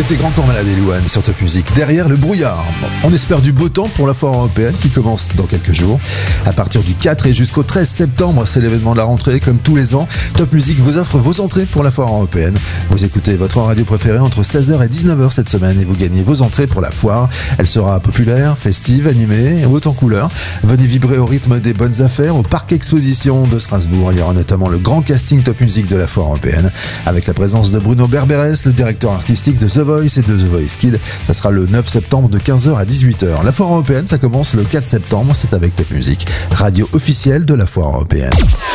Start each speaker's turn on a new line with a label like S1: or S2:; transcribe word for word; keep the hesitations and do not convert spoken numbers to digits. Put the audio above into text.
S1: C'était Grand Corps Malade et Louane sur Top Music. Derrière le brouillard, on espère du beau temps pour la foire européenne qui commence dans quelques jours. À partir du quatre et jusqu'au treize septembre, c'est l'événement de la rentrée. Comme tous les ans, Top Music vous offre vos entrées pour la foire européenne. Vous écoutez votre radio préférée entre seize heures et dix-neuf heures cette semaine et vous gagnez vos entrées pour la foire. Elle sera populaire, festive, animée, haute en couleurs. Venez vibrer au rythme des bonnes affaires au Parc Exposition de Strasbourg. Il y aura notamment le grand casting Top Music de la foire européenne avec la présence de Bruno Berberes, le directeur artistique de The Voice et de The Voice Kids. Ça sera le neuf septembre de quinze heures à dix-huit heures. La foire européenne, ça commence le quatre septembre. C'est avec Top Music, radio officielle de la foire européenne.